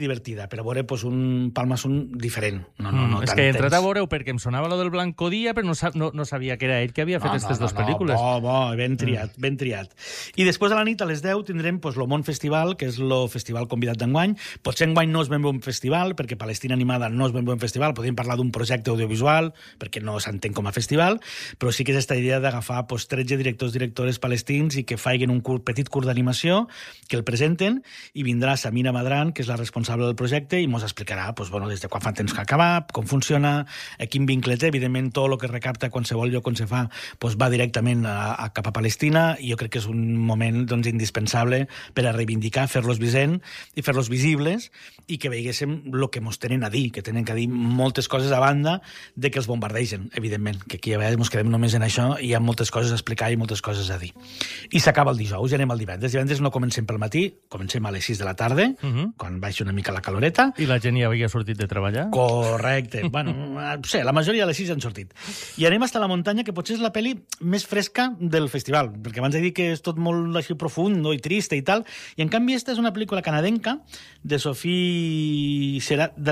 divertida, per a veure un Palmason diferent. És que he entrat a veure-ho perquè em sonava lo del Blanco Dia, però no sabia que era ell que havia fet aquestes dues pel·lícules. Bo, ben triat. I després de la nit, a les 10, tindrem lo Món Festival, que és el festival convidat d'enguany. Potser enguany no és ben bon festival, perquè Palestina Animada no és ben bon festival, podríem parlar d'un projecte audiovisual, perquè no s'entén com a festival, però sí que és aquesta idea d'agafar 13 directores palestins i que facin un petit curt d'animació, que el presenten, i vindrà Samira Madran, que és la responsable del projecte, i ens explicarà des de quan fa temps que ha acabat, com funciona, quin vincle té. Evidentment, tot el que recapta a qualsevol lloc on se fa va directament cap a Palestina, i jo crec que és un moment indispensable per a reivindicar, fer-los visent i fer-los visibles, i que veiéssim el que ens tenen a dir, que tenen que dir moltes coses a banda de que els bombardegen, evidentment, que aquí a vegades ens quedem només en això i hi ha moltes coses a explicar i moltes coses a dir. I s'acaba el dijous i anem al divendres. Divendres no comencem pel matí, comencem a les 6 de la tarda, quan baixa una mica la caloreta. I la gent ja havia sortit de treballar? Correcte. Bueno, la majoria de les 6 han sortit. I anem hasta la muntanya, que potser és la pel·li més fresca del festival, perquè abans he dit que és tot molt així profund i trista i tal, i en canvi esta és una pel·lícula canadenca de Sophie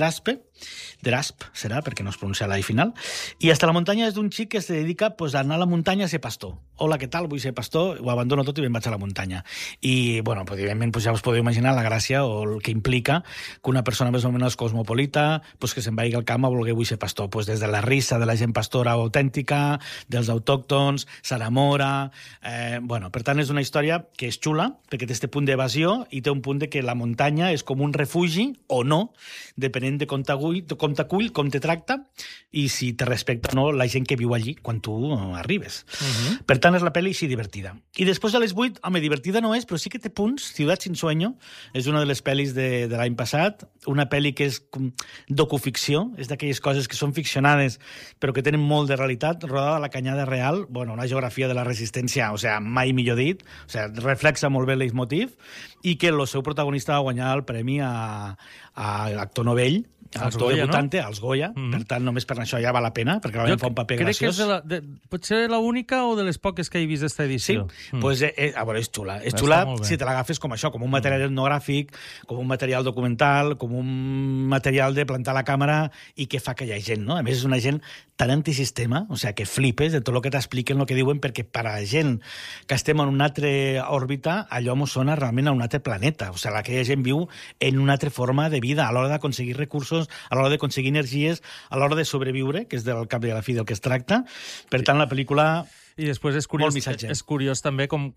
Drasp, serà, perquè no es pronuncia la i final, i hasta la muntanya és d'un xic que se dedica a anar a la muntanya a ser pastor. Hola, què tal? Vull ser pastor, ho abandono tot i me'n vaig a la muntanya. I, bueno, evidentment, ja us podeu imaginar la gràcia o el que implica que una persona més o menys cosmopolita, que se'n vagi al camp a voler vull ser pastor. Des de la risa de la gent pastora autèntica, dels autòctons, s'enamora... Per tant, és una història que és xula, perquè té aquest punt d'evasió i té un punt de que la muntanya és com un refugi o no, depenent de com t'acull, com te tracta, i si te respecta o no la gent que viu allí quan tu arribes. Per tant, és la pel·li així divertida. I després a les 8, divertida no és, però sí que té punts. Ciudad sin sueño és una de les pel·lis de l'any passat, una pel·li que és docuficció, és d'aquelles coses que són ficcionades però que tenen molt de realitat, rodada a la Canyada Real, una geografia de la resistència, mai millor dit, reflexa molt bé el leitmotiv, i que el seu protagonista va guanyar el premi a actor novell, actor debutante, als Goya, per tant, només per això ja val la pena, perquè realment fa un paper graciós. Crec que potser l'única o de les poques que he vist d'esta edició. Sí, és xula. És xula si te l'agafes com això, com un material etnogràfic, com un material documental, com un material de plantar la càmera i que fa que hi ha gent, no? A més, és una gent tan antisistema, que flipes de tot el que t'expliquen, el que diuen, perquè per a la gent que estem en una altra òrbita, allò mos sona realment a un altre planeta. Aquella gent viu en una altra forma de vida, a l'hora d'aconseguir recursos, a l'hora d'aconseguir energies, a l'hora de sobreviure, que és del cap i a la fi del que es tracta. Per tant, la pel·lícula... I després és curiós també com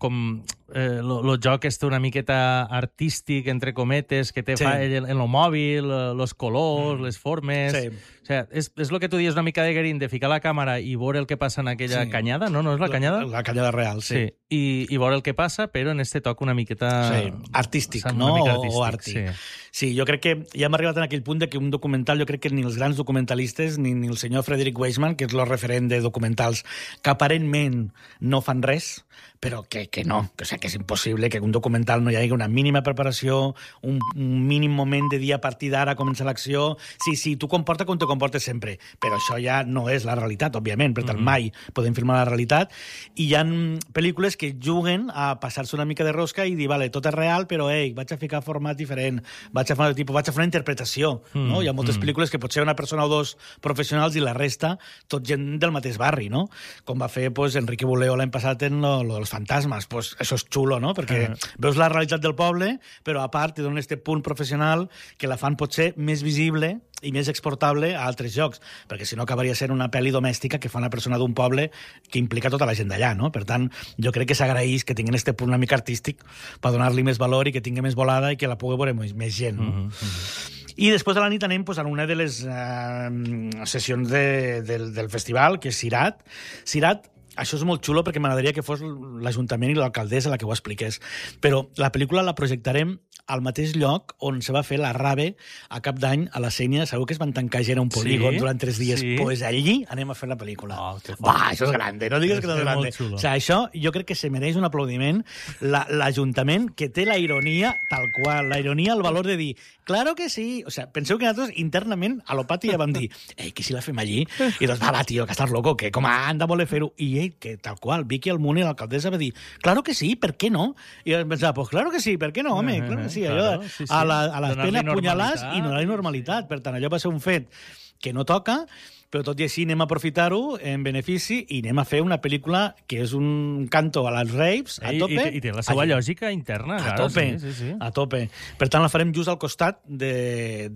el joc és una miqueta artístic, entre cometes, que té fa en el mòbil, els colors, les formes... És el que tu dius una mica de Guerin, de ficar la càmera i veure el que passa en aquella canyada, no? No és la canyada? La Canyada Real, sí. I veure el que passa, però en este toc una miqueta... artístic, no? O artístic. Sí, jo crec que ja hem arribat en aquell punt de que un documental, jo crec que ni els grans documentalistes, ni el senyor Frederick Wiseman, que és el referent de documentals, que aparentment no fan res, però que no, que és impossible que un documental no hi hagi una mínima preparació, un mínim moment de dir a partir d'ara comença l'acció. Sí, tu comporta com te comportes sempre, però això ja no és la realitat, òbviament, per tant mai podem filmar la realitat, i hi ha pel·lícules que juguen a passar-se una mica de rosca i dir, vale, tot és real, però vaig a ficar format diferent, vaig a fer una interpretació, no? Hi ha moltes pel·lícules que potser una persona o dos professionals i la resta tot gent del mateix barri, no? Com va fer Enrique Boleo l'any passat en els fantasmes, això és xulo, no? Perquè veus la realitat del poble, però a part te donen este punt professional que la fan potser més visible i més exportable a altres llocs, perquè si no acabaria sent una pel·li domèstica que fa una persona d'un poble que implica tota la gent d'allà, no? Per tant, jo crec que s'agraeix que tinguin este punt una mica artístic per donar-li més valor i que tingui més volada i que la pugui veure més gent, no? I després de la nit anem a una de les sessions del festival, que és Cirat. Cirat, això és molt xulo perquè m'agradaria que fos l'Ajuntament i l'alcaldessa la que ho expliqués, però la pel·lícula la projectarem al mateix lloc on se va fer la Rave a cap d'any a la Sénia. Segur que es van tancar gent a un polígon durant 3 dies. Pues allí anem a fer la pel·lícula. Això és grande, no digues que no és grande. Això jo crec que se mereix un aplaudiment. L'Ajuntament, que té la ironia tal qual, la ironia, el valor de dir claro que sí. Penseu que nosaltres internament a lo pati ja vam dir que si la fem allí? I doncs, va, tio, que estàs loco, que com han de voler fer-ho? I que tal qual, Vicky Almunia, l'alcaldessa, va dir, claro que sí, per què no? I em pensava, pues claro que sí, per què no, home? Claro que sí, allò, a les penes punyalars i no la normalitat. Per tant, allò va ser un fet que no toca, però tot i així anem a aprofitar-ho en benefici i anem a fer una pel·lícula que és un canto a les raves, a tope. I té la seva lògica interna. A tope, a tope. Per tant, la farem just al costat del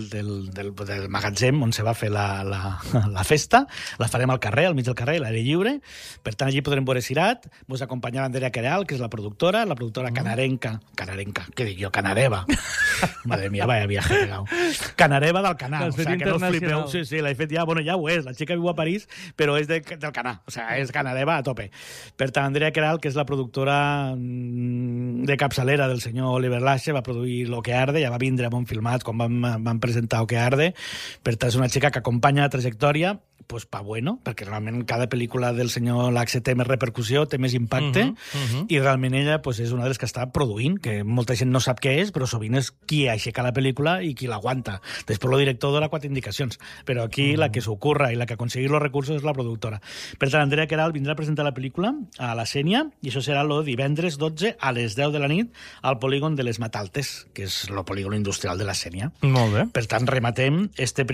magatzem on se va fer la festa. La farem al carrer, al mig del carrer, a l'aire lliure. Per tant, allí podrem veure Cirat. Vos acompanyarà Andrea Queralt, que és la productora canarenca, què dic jo, canareva. Madre mía, vaya viaje pegado. Canareva del Canà, o sea, que no us flipeu. Sí, l'he fet ja, bueno, ja ho és, la xica viu a París, però és del Canà, o sea, és canareva a tope. Per tant, Andrea Queralt, que és la productora de capçalera del senyor Oliver Lache, va produir Lo que arde, ja va vindre a Montfilmat quan van presentar Lo que arde, per tant, és una xica que acompanya la trajectòria, pues pa bueno, perquè realment cada pel·lícula del senyor Lache té més repercussió, té més impacte, i realment ella pues, és una de les que està produint, que molta gent no sap què és, però sovint és qui aixeca la pel·lícula i qui l'aguanta. Després el director dona 4 indicacions, però aquí la que s'ocorra i la que aconseguir els recursos és la productora. Per tant, Andrea Queralt vindrà a presentar la pel·lícula a la Sénia, i això serà el divendres 12 a les 10 de la nit al polígon de les Mataltes, que és el polígon industrial de la Sénia. Molt bé. Per tant, rematem este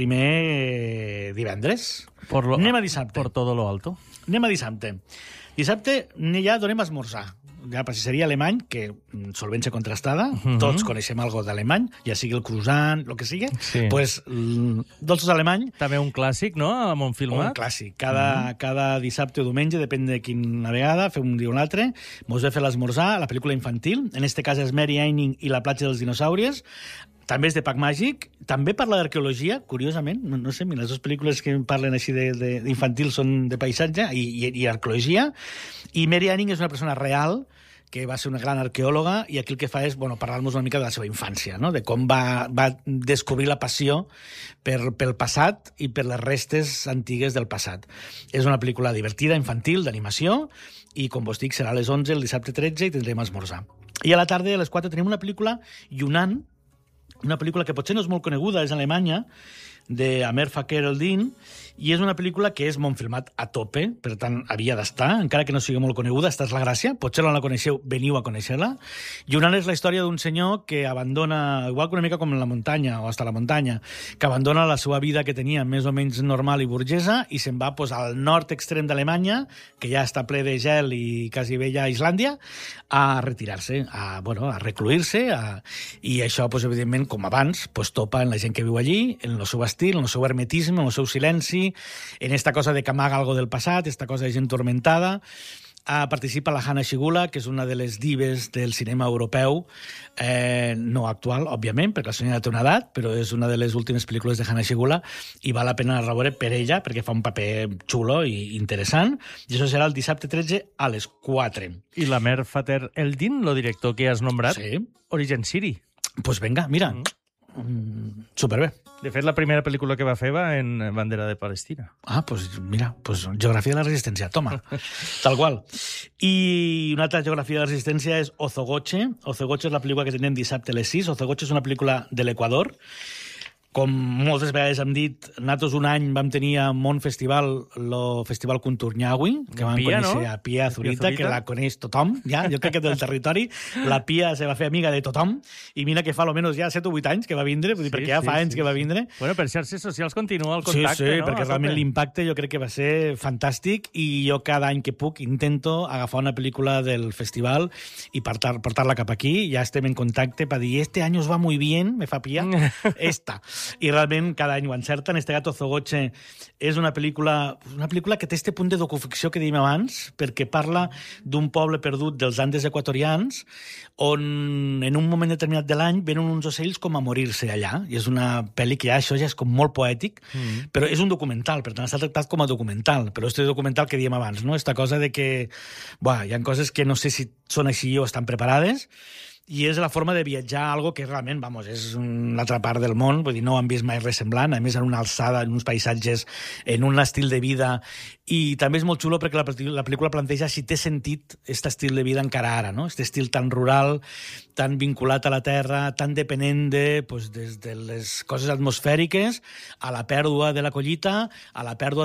primer divendres. Anem a dissabte. Por todo lo alto. Anem a dissabte. Dissabte ja donem a esmorzar. Ja pastisseria alemany, que solvència contrastada, tots coneixem algo d'alemany, ja sigui el croissant, el que sigui, pues dolços alemany. També un clàssic, no?, a Montfilmat. Un clàssic. Cada dissabte o diumenge, depèn de quina vegada, fer un dia o un altre, mos ve fer l'esmorzar, la pel·lícula infantil, en este cas és Mary Eining i la platja dels dinosaures. També és de Pac Màgic, també parla d'arqueologia, curiosament, no sé, les dues pel·lícules que parlen així d'infantil són de paisatge i arqueologia, i Mary Eining és una persona real que va ser una gran arqueòloga i aquí el que fa és parlar-nos una mica de la seva infància, no? De com va descobrir la passió pel passat i per les restes antigues del passat. És una pel·lícula divertida, infantil, d'animació, i com vos dic, serà a les 11 el dissabte 13 i tindrem esmorzar. I a la tarda, a les 4, tenim una pel·lícula Yunnan, una pel·lícula que potser no és molt coneguda, és alemanya, d'Amer Faker Eldin, i és una pel·lícula que és Montfilmat a tope, per tant, havia d'estar, encara que no sigui molt coneguda, esta és la gràcia, potser no la coneixeu, veniu a conèixer-la. Yunnan és la història d'un senyor que abandona, igual que una mica com en la muntanya, o hasta la muntanya, que abandona la seva vida que tenia més o menys normal i burgesa i se'n va al nord extrem d'Alemanya, que ja està ple de gel i quasi bé ja a Islàndia, a retirar-se, a recluir-se, i això, evidentment, com abans, topa en la gent que viu allí, en el seu estil, en el seu hermetisme, en el seu silenci, en esta cosa de que amaga algo del passat, esta cosa de gent tormentada. Participa la Hanna Schygulla, que és una de les dives del cinema europeu, no actual, òbviament, perquè la senyora té una edat, però és una de les últimes pel·lícules de Hanna Schygulla i val la pena veure per ella, perquè fa un paper xulo i interessant, i això serà el dissabte 13 a les 4. I l'Amer Faker Eldin, el director que has nombrat, sí. Origin City. Pues venga, mira, superbé. De fet, la primera pel·lícula que va fer va en Bandera de Palestina. Pues mira, Geografia de la Resistència, toma, tal qual. I una altra geografia de la resistència és Ozogoche. Ozogoche és la pel·lícula que tenim dissabte a les 6. Ozogoche és una pel·lícula de l'Equador. Com moltes vegades hem dit, nosaltres un any vam tenir a Mont Festival, el Festival Kunturñawi, que vam conèixer a Pia Zurita, que la coneix tothom, ja, jo crec que del territori. La Pia se va fer amiga de tothom, i mira que fa almenys ja 7 o 8 anys que va vindre, perquè ja fa anys que va vindre. Bueno, per xarxes socials continua el contacte, no? Sí, perquè realment l'impacte jo crec que va ser fantàstic, i jo cada any que puc intento agafar una pel·lícula del festival i portar-la cap aquí. Ja estem en contacte per dir, este any os va muy bien, me fa Pia, esta. I realment cada any ho encerta. En este Gato Zogoche és una pel·lícula que té este punt de docuficció que dèiem abans, perquè parla d'un poble perdut dels Andes equatorians on en un moment determinat de l'any venen uns ocells com a morir-se allà, i és una pel·li que això ja és com molt poètic, però és un documental, per tant està tractat com a documental, però este documental que dèiem abans, no? Esta cosa de que hi ha coses que no sé si són així o estan preparades, i és la forma de viatjar a algo que realment, vamos, és una altra part del món, vull dir, no han vist mai res semblant, a més en una alçada, en uns paisatges, en un estil de vida, i també és molt xulo perquè la pel·lícula planteja si té sentit aquest estil de vida encara ara, no? Aquest estil tan rural, tan vinculat a la terra, tan depenent des de les coses atmosfèriques, a la pèrdua de la collita, a la pèrdua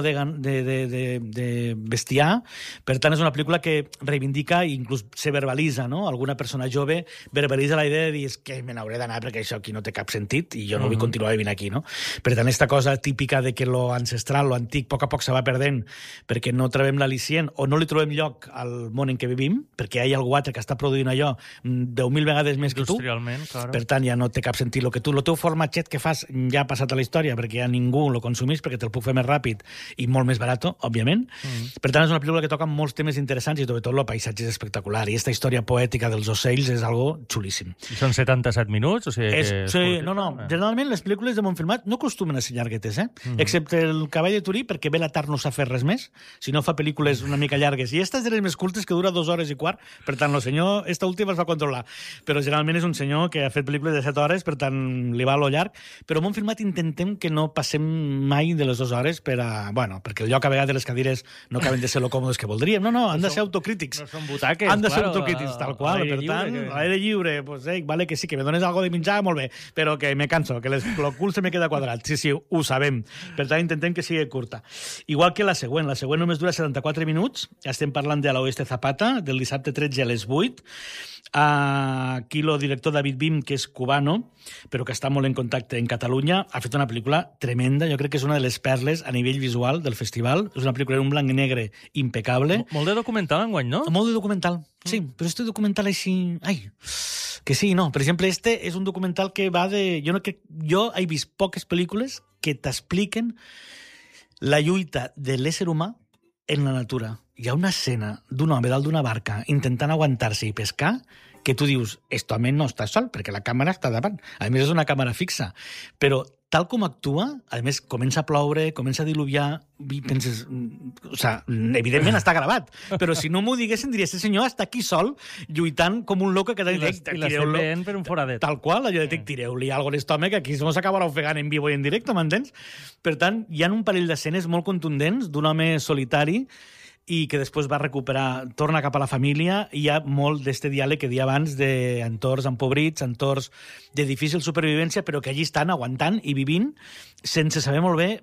de bestiar. Per tant, és una pel·lícula que reivindica i inclús se verbalitza, no? Alguna persona jove verbalitza la idea de dir és que me n'hauré d'anar perquè això aquí no té cap sentit i jo no vull continuar vivint aquí, no? Per tant, aquesta cosa típica de que lo ancestral, lo antic, a poc se va perdent perquè no trobem l'al·licient o no li trobem lloc al món en què vivim, perquè hi ha algú altre que està produint allò 10.000 vegades més que tu. Claro. Per tant, ja no té cap sentit. El teu formatget que fas ja ha passat a la història perquè ja ningú lo consumís, perquè te'l puc fer més ràpid i molt més barat, òbviament. Per tant, és una pel·lícula que toca molts temes interessants i sobretot el paisatge és espectacular. I aquesta història poètica dels ocells és algo xulíssim. I són 77 minuts? O sigui Generalment les pel·lícules de Montfilmat no acostumen a ser llarguetes, excepte el Cavall de Turí, perquè Belatar no s'ha fet res més, si no fa pel·lícules una mica llargues. I aquestes eren més curtes, que dura 2 hores i quart, per tant, el senyor, esta última es va controlar. Però generalment és un senyor que ha fet pel·lícules de 7 hores, per tant, li va a lo llarg. Però en Montfilmat intentem que no passem mai de les 2 hores perquè el lloc a vegades les cadires no acaben de ser lo còmodes que voldríem. No, han de ser autocrítics. No són butaques. Han de ser autocrítics, tal qual. Per tant, a l'aire lliure, vale que sí, que me dones algo de menjar, molt bé, però que me canso, que el cul se me queda quadrat. Sí, ho sabem. Per tant, intentem que sigui curta. Igual que la següent només dura 74 minuts. Estem parlant de A l'Oeste Zapata, del dissabte 13 a les 8. Aquí el director David Bim, que és cubano, però que està molt en contacte en Catalunya, ha fet una pel·lícula tremenda. Jo crec que és una de les perles a nivell visual del festival. És una pel·lícula en un blanc i negre impecable. Molt de documental enguany, no? Molt de documental, sí. Però este documental així... que sí, no. Per exemple, este és un documental que va de... Jo he vist poques pel·lícules que t'expliquen la lluita de l'ésser humà en la natura. Hi ha una escena d'un home dalt d'una barca intentant aguantar-se i pescar que tu dius, esto home no està sol, perquè la càmera està davant. A més, és una càmera fixa. Però tal com actua, a més, comença a ploure, comença a diluviar, i penses... evidentment està gravat, però si no m'ho diguessin, diria, este senyor està aquí sol, lluitant com un loco que... I l'estem veient per un foradet. Tal qual, allò de tireu-li alguna cosa a l'estómac, que aquí no s'acabarà ofegant en vivo i en directe, m'entens? Per tant, hi ha un parell d'escenes molt contundents d'un home solitari i que després va recuperar, torna cap a la família, i hi ha molt d'este diàleg que dia abans d'entorns empobrits, entorns de difícil supervivència, però que allí estan aguantant i vivint sense saber molt bé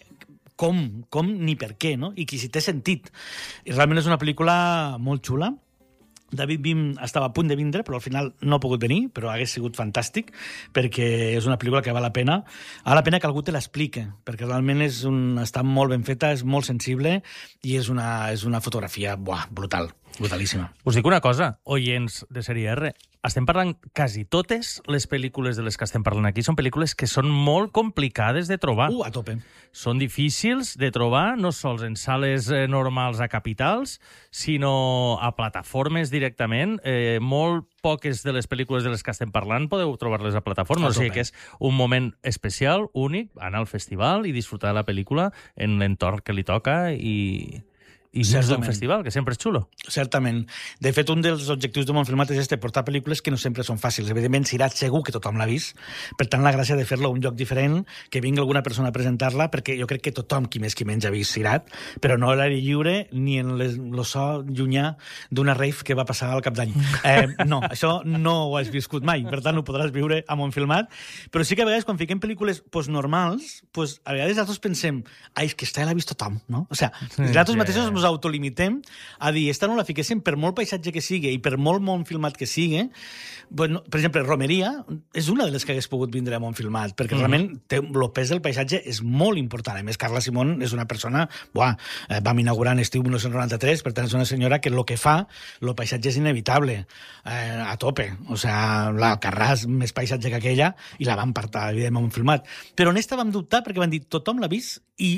com ni per què, no? I que si té sentit. I realment és una pel·lícula molt xula. David Bim estava a punt de vindre, però al final no ha pogut venir, però hagués sigut fantàstic, perquè és una pel·lícula que val la pena. Val la pena que algú te l'expliqui, perquè realment està molt ben feta, és molt sensible, i és una fotografia brutal, brutalíssima. Us dic una cosa, oients de Sèrie R, estem parlant quasi totes les pel·lícules de les que estem parlant aquí són pel·lícules que són molt complicades de trobar. A tope. Són difícils de trobar, no sols en sales normals a capitals, sinó a plataformes directament. Molt poques de les pel·lícules de les que estem parlant podeu trobar-les a plataformes. O sigui que és un moment especial, únic, anar al festival i disfrutar de la pel·lícula en l'entorn que li toca i dins d'un festival, que sempre és xulo. Certament. De fet, un dels objectius de Montfilmat és portar pel·lícules que no sempre són fàcils. Evidentment, Sirat segur que tothom l'ha vist. Per tant, la gràcia de fer-lo a un lloc diferent, que vingui alguna persona a presentar-la, perquè jo crec que tothom, qui més qui menys, ha vist Sirat, però no a l'aire lliure ni en el so llunyà d'una rave que va passar al cap d'any. No, això no ho has viscut mai. Per tant, ho podràs viure a Montfilmat. Però sí que a vegades, quan fiquem pel·lícules normals, a vegades nosaltres pensem, és que esta ja l'ha vist tothom, no? O sigui, nosaltres mateixos ens autolimitem a dir, esta no la fiquéssim per molt paisatge que sigui i per molt Montfilmat que sigui. Bueno, per exemple, Romeria és una de les que hagués pogut vindre a Montfilmat, perquè realment el pes del paisatge és molt important. A més, Carla Simón és una persona... vam inaugurar en estiu 1993, per tant, és una senyora que el que fa, el paisatge és inevitable, a tope. O sigui, la Carràs, més paisatge que aquella, i la van portar, evidentment, a Montfilmat. Però en esta vam dubtar perquè van dir, tothom l'ha vist i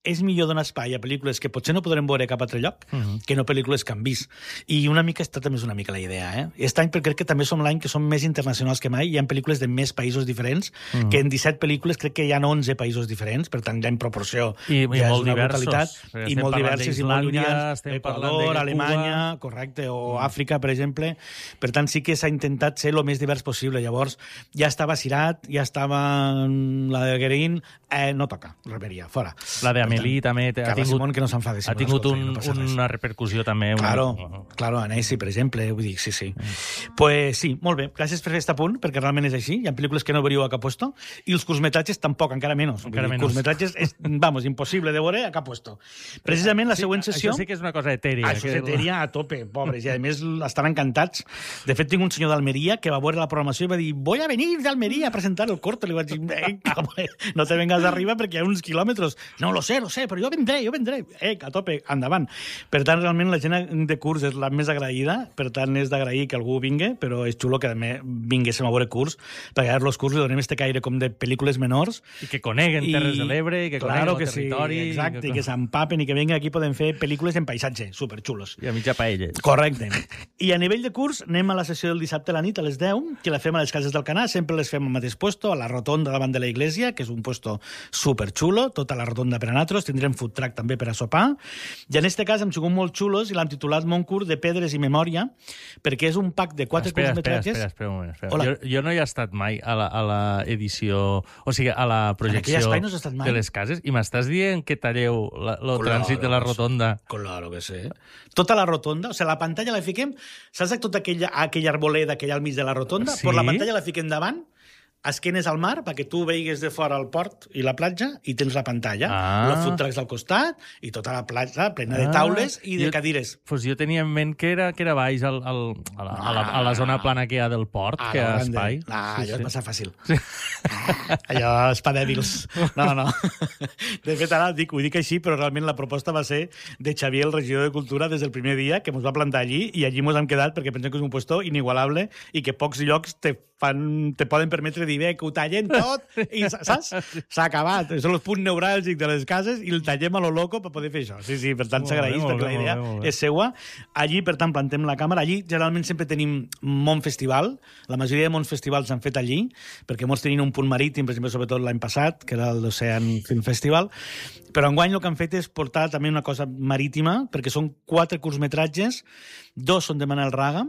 és millor donar espai a pel·lícules que potser no podrem veure cap altre lloc que no pel·lícules que han vist. I una mica, esta també és una mica la idea, eh? Aquest any crec que també som l'any que som més internacionals que mai, hi ha pel·lícules de més països diferents, que en 17 pel·lícules crec que hi ha 11 països diferents, per tant, ja en proporció I molt diversos. I molt diversos, i molt llunyans, Equador, Alemanya, correcte, o Àfrica, per exemple. Per tant, sí que s'ha intentat ser el més divers possible. Llavors, ja estava Sirat, ja estava la de Guerin, no toca, reperia, fora. La d'Amélie també ha tingut, que no ha tingut una repercussió també. Claro, Annecy, per exemple, vull dir, sí. Pues sí, molt bé, gràcies per fer aquest apunt, perquè realment és així, hi ha pel·lícules que no veuríeu a cap puesto, i els curtmetratges tampoc, encara menys. Curtmetratges és, impossible de veure a cap puesto. Precisament la següent sessió... Això sí que és una cosa etèria. Això és etèria a tope, pobres, i a més estan encantats. De fet, tinc un senyor d'Almeria que va veure la programació i va dir, voy a venir d'Almeria a presentar el corto. Li vaig dir, no te vengas d'arriba perquè hi ha uns quilòmetres. No, lo sé, però jo vendré. A tope, endavant. Per tant, realment, la gent de curs és la més agraïda, per tant, és d'agrair que algú vingui, però és xulo que també vinguéssim a veure curs, perquè ara els curs li donem este caire com de pel·lícules menors. I que coneguen Terres de l'Ebre, i que coneguen el territori. Sí, exacte, i que s'empapen i que vinguen aquí poden fer pel·lícules en paisatge, superxulos. I a mitja paella. Correcte. I a nivell de curs, anem a la sessió del dissabte a la nit, a les 10, que la fem a les cases del Canà, sempre les fem al mateix puesto, a la rotonda davant de la iglesia, que és un puesto superxulo, tota la rotonda per a nosaltres, tindrem food truck també per a sopar, i en este cas hem sigut molt xulos i l'hem titulat Mon curs de pedres i memòria, perquè és un pack de 4 curtmetratges... Espera un moment. Jo no hi he estat mai a l'edició, o sigui, a la projecció de les cases, i m'estàs dient que talleu el trànsit de la rotonda? Claro que sí. Tota la rotonda, o sigui, la pantalla la fiquem, saps tota aquella arboleda que hi ha al mig de la rotonda? Sí? Pues la pantalla la fiquem davant, esquenes al mar, perquè tu veigues de fora el port i la platja, i tens la pantalla, els food trucks al costat, i tota la platja plena de taules i de cadires. Pues jo tenia en ment que era baix a la zona plana que hi ha del port, que hi ha espai. Allò és massa fàcil. Sí. Allò és pa dèbils. No. De fet, ara ho dic així, però realment la proposta va ser de Xavier, el regidor de Cultura, des del primer dia, que ens va plantar allí, i allí ens hem quedat perquè pensem que és un puesto inigualable i que pocs llocs te poden permetre dir bé, que ho tallem tot i, saps? S'ha acabat. Són els punts neuràlgics de les cases i el tallem a lo loco per poder fer això. Sí, per tant s'agraeix perquè la idea és seua. Allí, per tant, plantem la càmera. Allí, generalment, sempre tenim Mont Festival. La majoria de Mont Festivals s'han fet allí, perquè molts tenien un punt marítim, per exemple, sobretot l'any passat, que era l'Ocean Film Festival. Però enguany el que han fet és portar també una cosa marítima, perquè són 4 curtmetratges, 2 són de Manel Raga,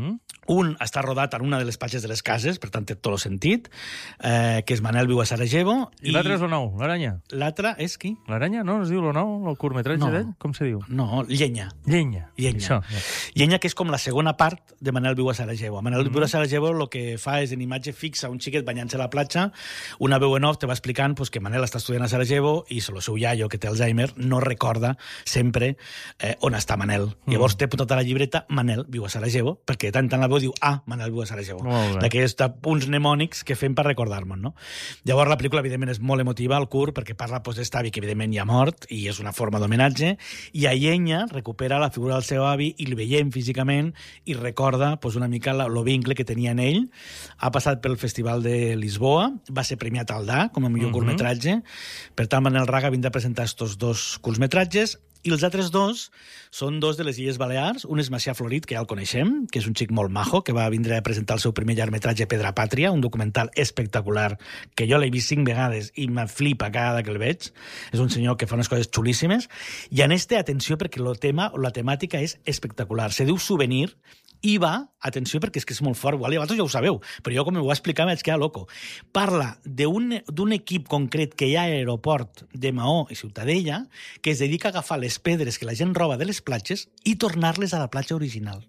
un està rodat en una de les platges de les cases, per tant té tot el sentit, que és Manel viu a Sarajevo. I l'altre és lo nou, l'Aranya? L'altre és qui? L'Aranya, no? Es diu lo nou, el curtmetratge d'ell? Com se diu? No, Llenya. Això. Llenya, que és com la segona part de Manel viu a Sarajevo. Manel viu a Sarajevo el que fa és en imatge fixa un xiquet banyant-se a la platja, una veu en off te va explicant que Manel està estudiant a Sarajevo i el seu iaio, que té Alzheimer, no recorda sempre on està Manel. Llavors té tota la llibreta Manel viu a Sarajevo, perquè de tant en tant la veu diu Manel viu a Sarajevo. D'aquells punts mnemònics que fem per recordar-nos, no? Llavors la pel·lícula, evidentment, és molt emotiva, el curt, perquè parla d'Estavi, que evidentment ja ha mort, i és una forma d'homenatge, i a Llenya recupera la figura del seu avi i el veiem físicament i recorda una mica el vincle que tenia en ell. Ha passat pel Festival de Lisboa, va ser premiat al DA com a millor curtmetratge, per tant Manel Raga vindrà a presentar estos 2 curtmetratges, i els altres 2 són 2 de les Illes Balears. Un és Macià Florit, que ja el coneixem, que és un xic molt majo, que va vindre a presentar el seu primer llargmetratge Pedra Pàtria, un documental espectacular, que jo l'he vist 5 vegades i me flipa cada que el veig. És un senyor que fa unes coses xulíssimes. I en atenció, perquè la temàtica és espectacular. Se diu Souvenir, i va, atenció, perquè és que és molt fort, i vosaltres ja ho sabeu, però jo com ho va explicar m'haig quedat loco. Parla d'un equip concret que hi ha a l'aeroport de Maó i Ciutadella que es dedica a agafar les pedres que la gent roba de les platges i tornar-les a la platja original.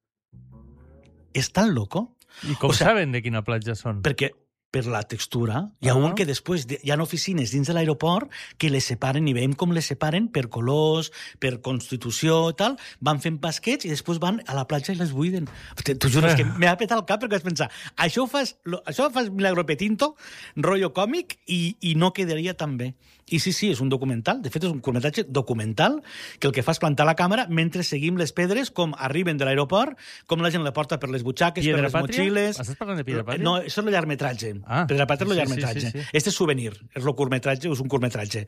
És tan loco? I com saben de quina platja són? Perquè per la textura. Hi ha un que després hi ha oficines dins de l'aeroport que les separen i veiem com les separen per colors, per constitució i tal, van fent basquets i després van a la platja i les buiden. T'ho jures que m'ha petat el cap perquè vaig pensar això ho fas Milagro Petinto, rotllo còmic, i no quedaria tan bé. I sí, és un documental. De fet, és un curtmetratge documental que el que fa és plantar la càmera mentre seguim les pedres, com arriben de l'aeroport, com la gent la porta per les butxaques, per les motxilles... Estàs parlant de Piedra Pàtria? No, això és el llargmetratge. Pedra Pàter, el llargmetratge. Este és Souvenir, és el curtmetratge, és un curtmetratge.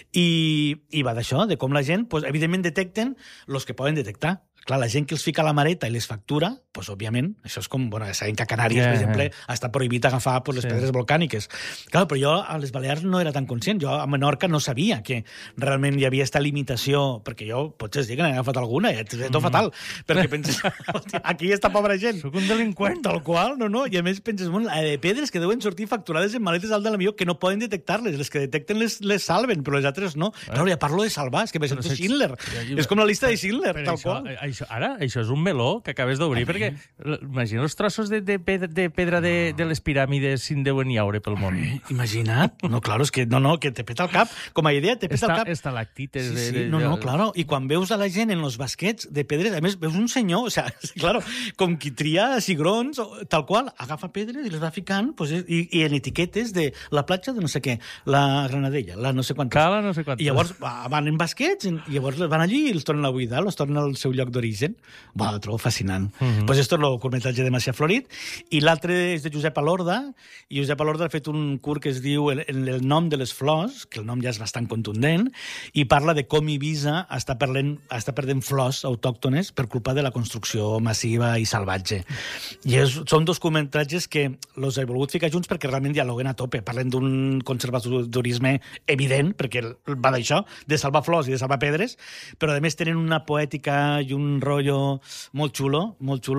I va d'això, de com la gent, evidentment, detecten els que poden detectar. Clar, la gent que els fica a la mareta i les factura, òbviament, això és com... sabem que a Canàries, per exemple, està prohibit agafar les pedres volcàniques. Clar, però jo a les Balears no era tan conscient. Jo a Menorca no sabia que realment hi havia aquesta limitació, perquè jo, potser dir que n'he agafat alguna, és tot fatal, perquè penses, aquí hi està pobra gent. Soc un delinqüent. Tal qual, no. I a més penses, de pedres que deuen sortir facturades en maletes alt de l'avió que no poden detectar-les. Les que detecten les salven, però les altres no. Clar, ja parlo de salvar, és que me sento Schindler. És com la llista de Schindler, tal qual. Això és un meló que acabes d'obrir, perquè imagina els trossos de pedra de les piràmides si en deuen llaure pel món. Imagina't. No, claro, és que que te peta el cap. Com a idea, te peta el cap. Estalactites. Claro. I quan veus a la gent en els basquets de pedres, a més, veus un senyor, claro, com qui tria cigrons, tal qual, agafa pedres i les va ficant, i en etiquetes de la platja de no sé què, la Granadella, la no sé quantes. Cala no sé quantes. I llavors van en basquets, i llavors van allí i els tornen a buidar, els tornen al seu lloc d'origen. Ho trobo fascinant. Pues esto és el curtmetratge de Macià Florit, i l'altre és de Josep Alorda, i Josep Alorda ha fet un curt que es diu El nom de les flors, que el nom ja és bastant contundent, i parla de com Eivissa està perdent flors autòctones per culpa de la construcció massiva i salvatge. I són dos curtmetratges que els he volgut ficar junts perquè realment dialoguen a tope. Parlen d'un conservadorisme evident, perquè va d'això, de salvar flors i de salvar pedres, però a més tenen una poètica i un rotllo molt xulo,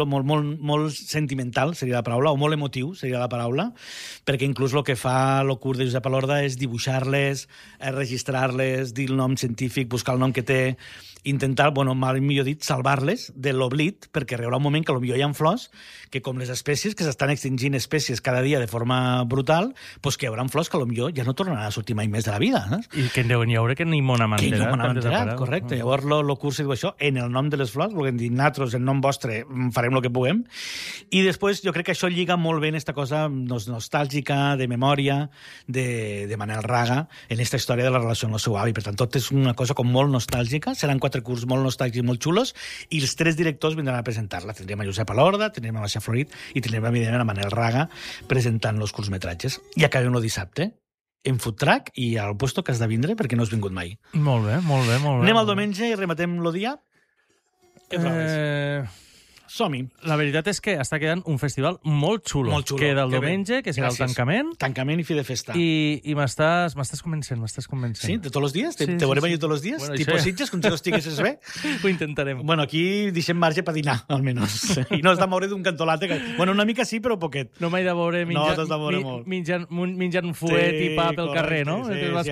molt sentimental, seria la paraula, o molt emotiu, seria la paraula, perquè inclús el que fa el curt de Josep Alorda és dibuixar-les, registrar-les, dir el nom científic, buscar el nom que té, intentar, millor dit, salvar-les de l'oblit, perquè hi haurà un moment que potser hi ha flors que, com les espècies, que s'estan extingint espècies cada dia de forma brutal, que hi haurà flors que potser ja no tornaran a sortir mai més de la vida. I que en deuen llaure que ni món Que no m'han enterat, correcte. Llavors el curs diu això, en el nom de les flors, volem dir, nosaltres, en nom vostre, farem el que puguem. I després jo crec que això lliga molt bé en aquesta cosa nostàlgica, de memòria, de Manel Raga, en aquesta història de la relació amb el seu avi. Per tant, tot és una cosa com molt nostàlgica, seran 4 curts molt nostàlgics i molt xulos, i els 3 directors vindran a presentar-la. Tindrem a Josep Alorda, tindrem a Macià Florit i tindrem, evidentment, a Manel Raga presentant els curtmetratges. I acabem el dissabte en food truck i al puesto que has de vindre perquè no has vingut mai. Molt bé. Anem al diumenge i rematem el dia. Què trobes? Som-hi. La veritat és que està quedant un festival molt xulo. Queda el diumenge, que serà el tancament. Tancament i fi de festa. I m'estàs convencent. Sí? De tots els dies? Te veurem allà tots els dies? Tipo Sitges, com si no estiguessis bé? Ho intentarem. Aquí deixem marge per dinar, almenys. I no has de moure d'un cantolate. Una mica sí, però poquet. No m'he de veure menjant un fuet i pa pel carrer, no?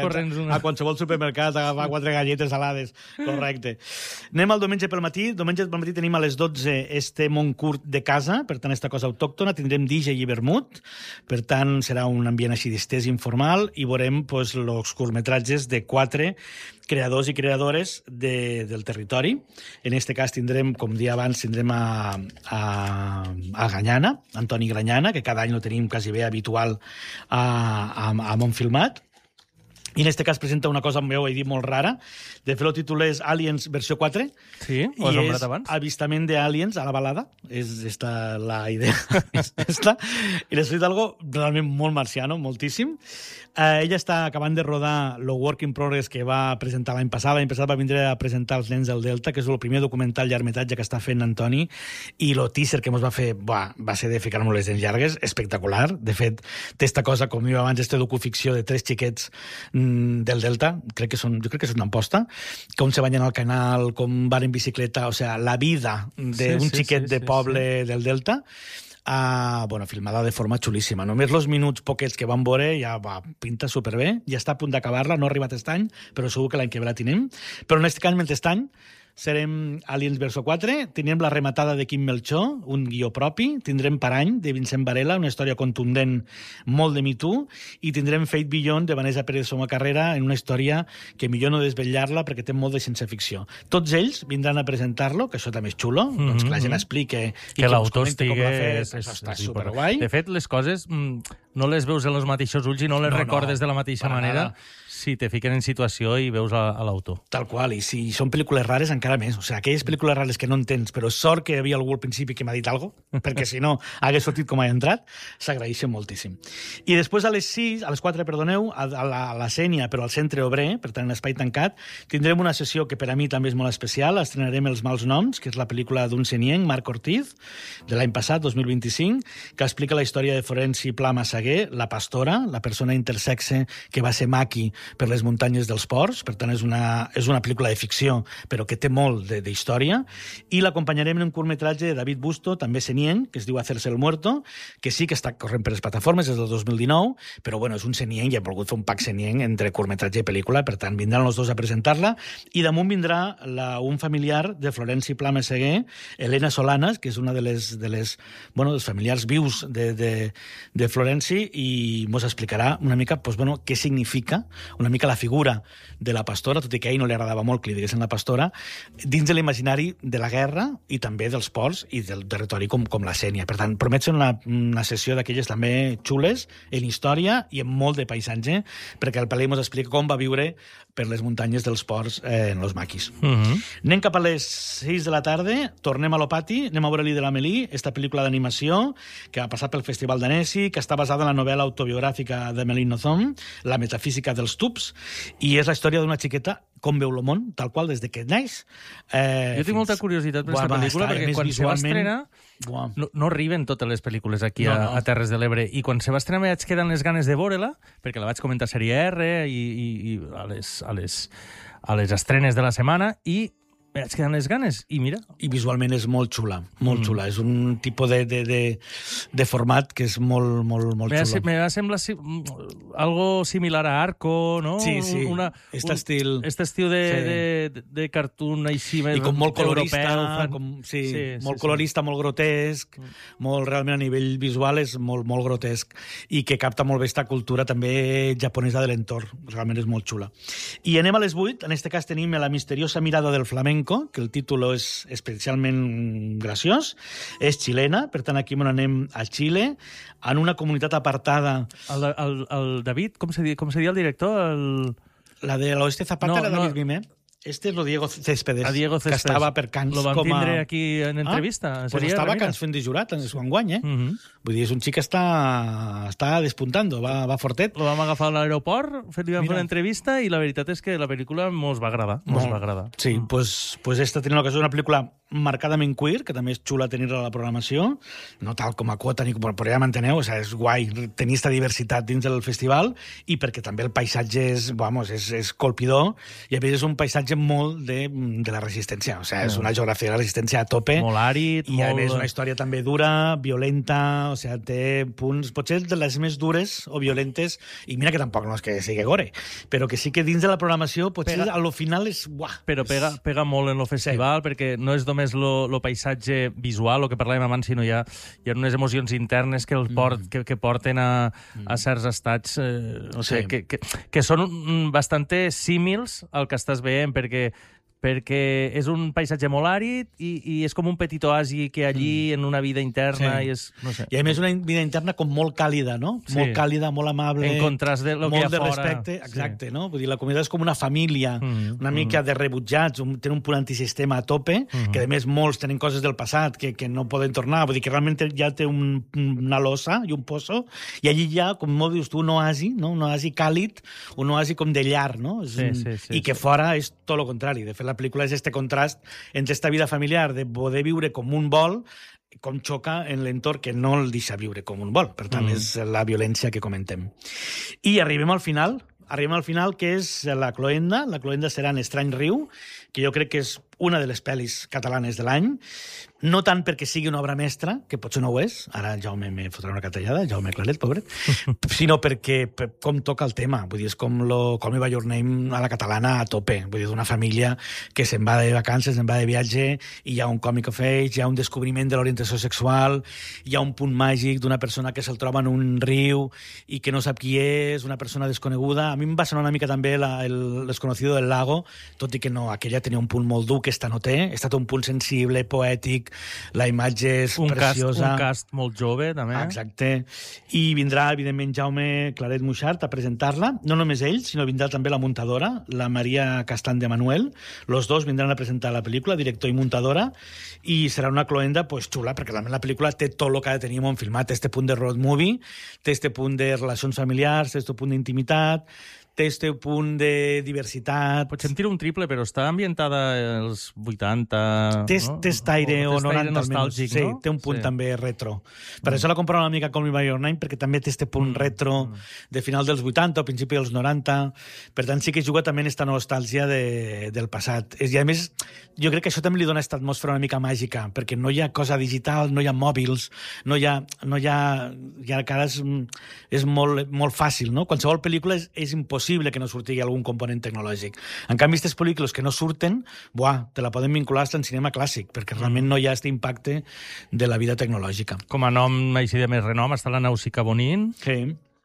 A qualsevol supermercat, agafar 4 galletes salades. Correcte. Anem al diumenge pel matí. Diumenge pel matí tenim a les 12 món curt de casa, per tant, esta cosa autòctona, tindrem DJ i vermut, per tant, serà un ambient així distès i informal, i veurem els curtmetratges de 4 creadors i creadores del territori. En aquest cas tindrem, com dia abans, tindrem a Granyana, Antoni Granyana, que cada any lo tenim quasi bé habitual a Montfilmat. I en aquest cas presenta una cosa, m'ho he dit, molt rara. De fet, el títol és Aliens versió 4. Sí, ho has nombrat abans. I és avistament d'aliens a la balada. És esta la idea. I l'ha escrit algo realment molt marciano, moltíssim. Ella està acabant de rodar el Work in Progress que va presentar l'any passat. L'any passat va vindre a presentar Els nens del Delta, que és el primer documental llargmetratge que està fent Antoni, i el teaser que ens va fer va ser de ficar-nos les dents llargues, espectacular. De fet, té esta cosa, com diu abans, esta docuficció de 3 xiquets del Delta, jo crec que és una aposta, com se banyen al canal, com van en bicicleta, o sea, la vida d'un xiquet de poble del Delta, filmada de forma xulíssima. Només els minuts poquets que van veure ja pinta superbé, ja està a punt d'acabar-la, no ha arribat aquest any, però segur que l'any que ve la tenim. Però en aquest any, mentrestant, serem Aliens versió 4, tindrem La rematada de Quim Melchor, un guió propi, tindrem Parany, de Vincent Varela, una història contundent, molt de Me Too, i tindrem Fate Beyond, de Vanessa Pérez Soma Carrera, en una història que millor no desvetllar-la perquè té molt de ciència-ficció. Tots ells vindran a presentar-lo, que això també és xulo, doncs que la gent explique que l'autor estigui... Està superguai. De fet, les coses no les veus en els mateixos ulls i no les recordes de la mateixa manera si te fiquen en situació i veus a l'autor. Tal qual, i si són pel·lícules rares encara més. O sigui, aquelles pel·lícules rares que no entens, però sort que hi havia algú al principi que m'ha dit alguna cosa, perquè si no hagués sortit com ha entrat, s'agraeixen moltíssim. I després a les 4, perdoneu, a la Sénia, però al Centre Obrer, per tant en espai tancat, tindrem una sessió que per a mi també és molt especial. Estrenarem Els mals noms, que és la pel·lícula d'un senienc, Marc Ortiz, de l'any passat, 2025, que explica la història de Florenci Pla Massaguer, la pastora, la persona intersexe que va ser maqui per les muntanyes dels ports. Per tant, és una pel·lícula de ficció, però que té molt d'història. I l'acompanyarem en un curtmetratge de David Busto, també senienc, que es diu Hacerse el Muerto, que sí que està corrent per les plataformes, és del 2019, però bueno, és un senienc i hem volgut fer un pack senienc entre curtmetratge i pel·lícula, per tant, vindran els dos a presentar-la, i damunt vindrà un familiar de Florenci Pla Massaguer, Elena Solanas, que és una dels familiars vius de Florenci, i mos explicarà una mica què significa una mica la figura de la pastora, tot i que a ell no li agradava molt que li diguessin la pastora, dins de l'imaginari de la guerra i també dels ports i del territori com la Sénia. Per tant, promet ser una sessió d'aquelles també xules, en història i en molt de paisatge, perquè el pel·li mos explica com va viure per les muntanyes dels ports en los maquis. Anem cap a les 6 de la tarda, tornem a l'Opati, anem a veure l'I de l'Amélie, esta pel·lícula d'animació que ha passat pel Festival d'Annecy, que està basada en la novel·la autobiogràfica de Méline Nothomb, La metafísica dels tubs, i és la història d'una xiqueta com veu el món, tal qual, des de que neix. Jo tinc molta curiositat per aquesta pel·lícula, perquè quan se va estrenar no arriben totes les pel·lícules aquí a Terres de l'Ebre, i quan se va estrenar me vaig quedar amb les ganes de veure-la, perquè la vaig comentar a Sèrie R i a les estrenes de la setmana, i me vaig quedar amb les ganes, i mira. I visualment és molt xula, molt xula. És un tipus de format que és molt xula. Me va semblar algo similar a Arco, no? Sí. Este estil de cartoon així i com molt colorista, europeu, molt colorista, molt grotesc, molt realment a nivell visual és molt grotesc, i que capta molt bé esta cultura també japonesa de l'entorn. Realment és molt xula. I anem a les 8, en este cas tenim La misteriosa mirada del flamenco, que el títol és especialment graciós, és xilena, per tant aquí anem a Xile, en una comunitat apartada. El David, com se diu el director? La de l'Oeste Zapata era David Mimé. Este és lo Diego Céspedes, que estava per Cans. Lo vam tindre aquí en entrevista. Pues estava a Cans fent de jurat, en enguany, Vull dir, és un xic que està despuntando, va fortet. Lo vam agafar a l'aeroport, li vam fer una entrevista, i la veritat és que la pel·lícula mos va agradar. Sí, pues esta tenia l'ocasió d'una pel·lícula marcadament queer, que també és xula tenir-la a la programació, no tal com a quota, però ja m'enteneu, o sigui, és guai tenir aquesta diversitat dins del festival, i perquè també el paisatge és colpidor, i a més és un paisatge molt de la resistència, o sigui, és una geografia de la resistència a tope. Molt àrid, i a més una història també dura, violenta, o sigui, té punts, potser de les més dures o violentes, i mira que tampoc no és que sigui gore, però que sí que dins de la programació potser a lo final és... Però pega molt en lo festival, perquè no és només lo paisatge visual, el que parlàvem abans, sinó hi ha unes emocions internes que porten a certs estats que són bastante símils al que estàs veient, perquè és un paisatge molt àrid i és com un petit oasi que allí en una vida interna i és... No sé. I a més una vida interna com molt càlida, no? Sí. Molt càlida, molt amable. En contrast de lo que hi ha fora. Molt de respecte, exacte, no? Vull dir, la comunitat és com una família, una mica de rebutjats, té un punt antisistema a tope, que a més molts tenen coses del passat que no poden tornar, vull dir que realment ja té una losa i un pozo, i allí hi ha, com molt dius tu, un oasi, no? Un oasi càlid, un oasi com de llar, no? I que fora és tot el contrari. De fet, la pel·lícula és este contrast entre esta vida familiar de poder viure com un vol, com xoca en l'entorn que no el deixa viure com un vol. Per tant, és la violència que comentem. I arribem al final, que és la Cloenda. La Cloenda serà en Estrany Riu, que jo crec que és una de les pel·lis catalanes de l'any, no tant perquè sigui una obra mestra, que potser no ho és, ara Jaume me fotrà una catellada, Jaume Claret, pobret, sinó perquè com toca el tema, vull dir, és com Call Me By Your Name a la catalana a tope, vull dir, d'una família que se'n va de vacances, se'n va de viatge, i hi ha un comic of age, hi ha un descobriment de l'orientació sexual, hi ha un punt màgic d'una persona que se'l troba en un riu i que no sap qui és, una persona desconeguda, a mi em va sonar una mica també l'Esconocido del Lago, tot i que no, aquella tenia un punt molt dur que esta no té, està un punt sensible, poètic, la imatge és preciosa. Un cast molt jove, també. Exacte. I vindrà, evidentment, Jaume Claret Muixart a presentar-la. No només ell, sinó vindrà també la muntadora, la Maria Castan de Manuel. Los dos vindran a presentar la pel·lícula, director i muntadora, i serà una cloenda pues, xula, perquè la pel·lícula té tot el que ha de tenir un filmat. Té este punt de road movie, té este punt de relacions familiars, té este punt d'intimitat, té este punt de diversitat. Pots sentir un triple, però està ambientada als 80... Té aire o 90 nostàlgic, no? Sí, té un punt també retro. Per això la comparo una mica Call Me By Your Name, perquè també té este punt retro de final dels 80 o principi dels 90. Per tant, sí que juga també en esta nostàlgia del passat. I a més, jo crec que això també li dona esta atmosfera una mica màgica, perquè no hi ha cosa digital, no hi ha mòbils, no hi ha que ara és molt fàcil, no? Qualsevol pel·lícula és impossible que no surti algun component tecnològic. En canvi, aquestes pel·lícules que no surten, te la poden vincular al cinema clàssic, perquè realment no hi ha aquest impacte de la vida tecnològica. Com a nom, així de més renom, està la Nausica Bonin. Sí.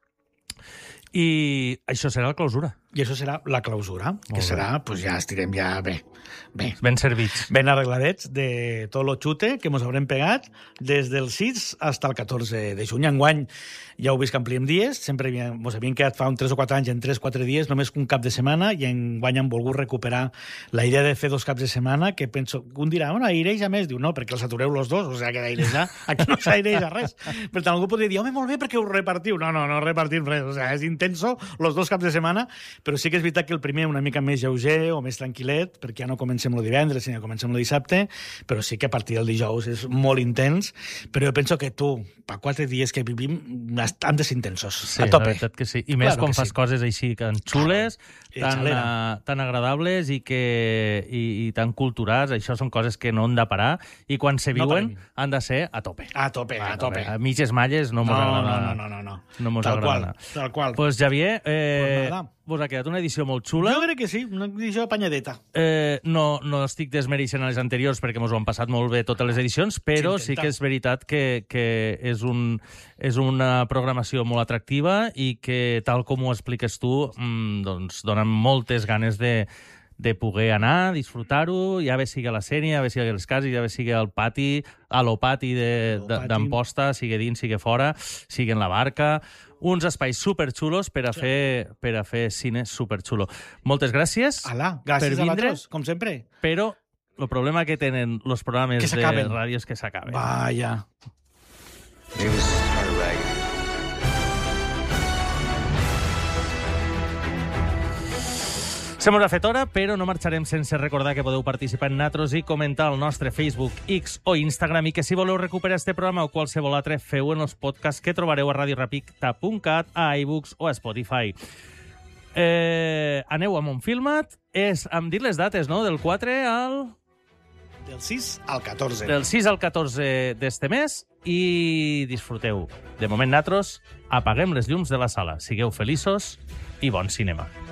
I això serà la clausura. I això serà la clausura, que serà, doncs ja estirem ja bé. Ben servits. Ben arregladets de tot lo xute que mos haurem pegat des del 6 fins al 14 de juny. Enguany ja heu vist que ampliem dies, sempre mos havien quedat fa 3 o 4 anys en 3-4 dies, només un cap de setmana, i enguany hem volgut recuperar la idea de fer 2 caps de setmana, que penso, un dirà, bueno, aireja més, diu, no, perquè els atureu los dos, o sigui que d'airejar, aquí no s'aireja res. Per tant, algú podria dir, home, molt bé, perquè ho repartiu. No repartim res, o sigui, és intenso los 2 caps de setmana, però sí que és veritat que el primer una mica més lleuger o més tranquil·let, perquè ja no comencem el divendres, sinó comencem el dissabte, però sí que a partir del dijous és molt intens, però jo penso que per 4 dies que vivim, han de ser intensos, a tope. Sí, la veritat que sí. I més quan fas coses així tan xules, tan agradables i tan culturals, això són coses que no han de parar, i quan se viuen han de ser a tope. A tope. A mitges malles no mos agrada. No. No mos agrada. Tal qual. Pues Javier, vos ha quedat una edició molt xula. Jo crec que sí, una edició apanyadeta. No estic desmereixent a les anteriors perquè mos ho han passat molt bé totes les edicions, però sí que és veritat que és una programació molt atractiva i que, tal com ho expliques tu, doncs donen moltes ganes de poder anar, disfrutar-ho, ja bé sigui a la Sénia, ja bé sigui als cases, ja bé sigui al pati, a l'Opati d'Amposta, sigui dins, sigui fora, sigui en la barca. Uns espais superxulos per a fer cine superxulo. Moltes gràcies. Gràcies a vosaltres, com sempre. Però el problema que tenen els programes de ràdio és que s'acaben. Vaja. Se mos ha fet hora, però no marxarem sense recordar que podeu participar en Natros i comentar al nostre Facebook, X o Instagram, i que si voleu recuperar este programa o qualsevol altre, feu en els podcasts que trobareu a radiorapicta.cat, a iBooks o a Spotify. Aneu amb un filmat. Hem dit les dates, no? Del 4 al... Del 6 al 14. Del 6 al 14 d'este mes, i disfruteu. De moment, Natros, apaguem les llums de la sala. Sigueu feliços i bon cinema.